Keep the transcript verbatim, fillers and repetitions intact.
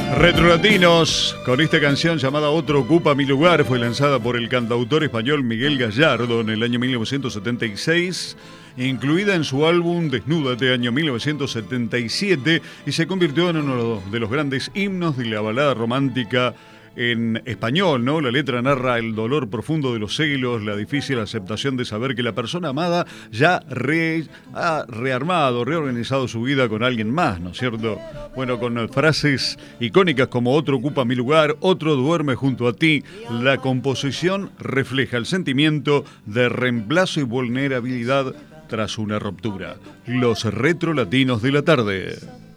Retrolatinos, con esta canción llamada Otro ocupa mi lugar, fue lanzada por el cantautor español Miguel Gallardo en el año mil novecientos setenta y seis, incluida en su álbum Desnúdate, año mil novecientos setenta y siete, y se convirtió en uno de los grandes himnos de la balada romántica en español, ¿no? La letra narra el dolor profundo de los celos, la difícil aceptación de saber que la persona amada ya re, ha rearmado, reorganizado su vida con alguien más, ¿no es cierto? Bueno, con frases icónicas como otro ocupa mi lugar, otro duerme junto a ti, la composición refleja el sentimiento de reemplazo y vulnerabilidad tras una ruptura. Los retrolatinos de la tarde.